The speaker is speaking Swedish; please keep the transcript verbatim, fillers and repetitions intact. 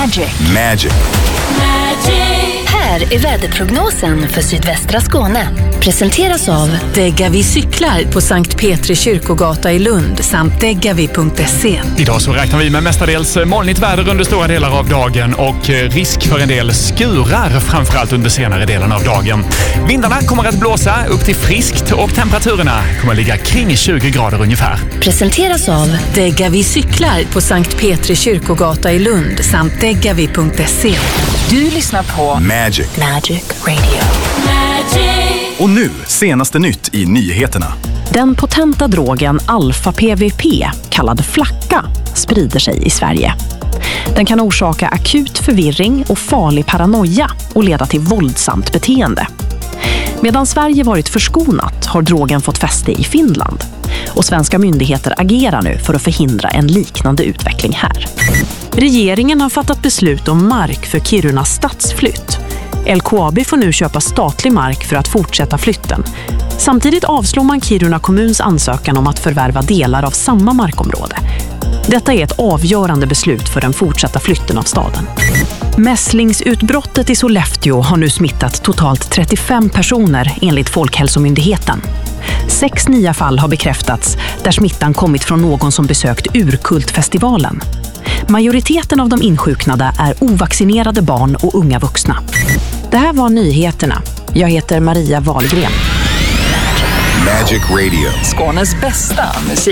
Magic. Magic. Här är väderprognosen för sydvästra Skåne. Presenteras av Degavi cyklar på Sankt Petri kyrkogata i Lund samt degavi punkt se. Idag så räknar vi med mestadels molnigt väder under stora delar av dagen och risk för en del skurar, framförallt under senare delen av dagen. Vindarna kommer att blåsa upp till friskt och temperaturerna kommer att ligga kring tjugo grader ungefär. Presenteras av Degavi cyklar på Sankt Petri kyrkogata i Lund samt degavi punkt se. Du lyssnar på Magic. Magic Radio. Och nu, senaste nytt i nyheterna. Den potenta drogen alfa-P V P, kallad flacka, sprider sig i Sverige. Den kan orsaka akut förvirring och farlig paranoia och leda till våldsamt beteende. Medan Sverige varit förskonat har drogen fått fäste i Finland. Och svenska myndigheter agerar nu för att förhindra en liknande utveckling här. Regeringen har fattat beslut om mark för Kirunas stadsflytt. L K A B får nu köpa statlig mark för att fortsätta flytten. Samtidigt avslår man Kiruna kommuns ansökan om att förvärva delar av samma markområde. Detta är ett avgörande beslut för den fortsatta flytten av staden. Mässlingsutbrottet i Sollefteå har nu smittat totalt trettiofem personer enligt Folkhälsomyndigheten. Sex nya fall har bekräftats där smittan kommit från någon som besökt Urkultfestivalen. Majoriteten av de insjuknade är ovaccinerade barn och unga vuxna. Det här var nyheterna. Jag heter Maria Wahlgren. Magic Radio. Skånes bästa musik.